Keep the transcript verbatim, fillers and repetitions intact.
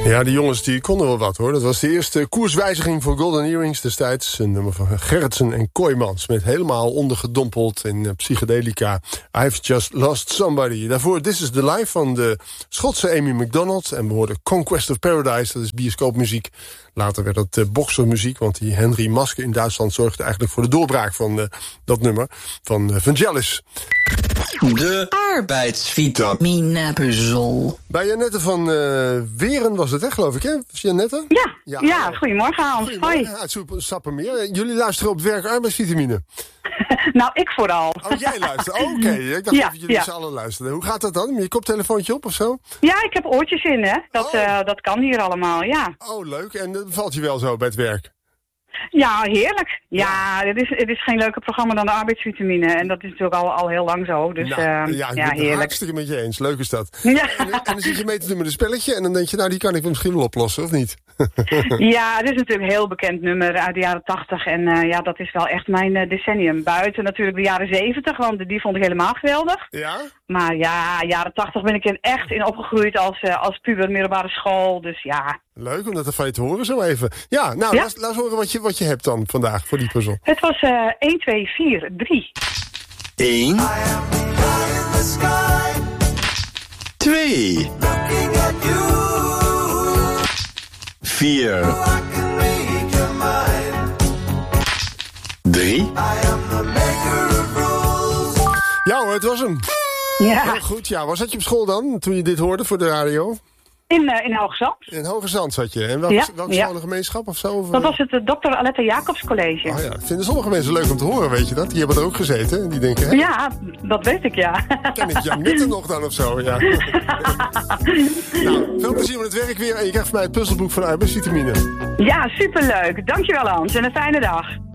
Ja, die jongens die konden wel wat, hoor. Dat was de eerste koerswijziging voor Golden Earrings destijds. Een nummer van Gerritsen en Kooijmans. Met helemaal ondergedompeld in uh, psychedelica. I've Just Lost Somebody. Daarvoor This Is The Life van de Schotse Amy MacDonald. En we hoorden Conquest of Paradise, dat is bioscoopmuziek. Later werd het uh, boksermuziek, want die Henry Maske in Duitsland zorgde eigenlijk voor de doorbraak van uh, dat nummer van uh, Vangelis. De arbeidsvitamine-puzzel. Bij Janette van uh, Weren was het, hè, geloof ik, hè? Janette? Ja, ja, ja, goedemorgen Hans. Goedemorgen. Hoi. Uit Sappemeer. Jullie luisteren op werk arbeidsvitamine. Nou, ik vooral. Oh, jij luistert. Oh, oké. Okay. Ik dacht ja, dat jullie ja. z'n allen luisteren. Hoe gaat dat dan? Met je koptelefoontje op of zo? Ja, ik heb oortjes in, hè. Dat, oh. uh, dat kan hier allemaal, ja. Oh, leuk. En dat valt je wel zo bij het werk? Ja, heerlijk. Ja, het is, het is geen leuker programma dan de arbeidsvitamine. En dat is natuurlijk al, al heel lang zo. Dus nou, uh, ja, ik ja, ben het heerlijk. hartstikke met je eens. Leuk is dat. Ja. En, en dan zit je mee te doen met een spelletje. En dan denk je, nou, die kan ik misschien wel oplossen, of niet? Ja, het is natuurlijk een heel bekend nummer uit de jaren tachtig. En uh, ja, dat is wel echt mijn uh, decennium. Buiten natuurlijk de jaren zeventig, want die vond ik helemaal geweldig. Ja? Maar ja, jaren tachtig ben ik er echt in opgegroeid als, uh, als puber, middelbare school. Dus ja. Leuk om dat van je te horen zo even. Ja, nou, ja? laat, laat eens horen wat je, wat je hebt dan vandaag voor die puzzel. Het was uh, één, twee, vier, drie. één. twee. vier. drie. Ja hoor, het was hem. Ja. Heel goed, ja. Waar zat je op school dan, toen je dit hoorde voor de radio? In, uh, in Hoge Zand. In Hoge Zand zat je. En welke, ja, welke ja. scholengemeenschap of zo? Of, dat was het uh, dokter Aletta Jacobs College. Oh ja, vinden sommige mensen leuk om te horen, weet je dat? Die hebben er ook gezeten en die denken... Hè? Ja, dat weet ik, ja. Ken ik Janette nog dan of zo, ja. Nou, veel plezier met het werk weer. En je krijgt van mij het puzzelboek van arbeidsvitamine. Ja, superleuk. Dankjewel Hans en een fijne dag.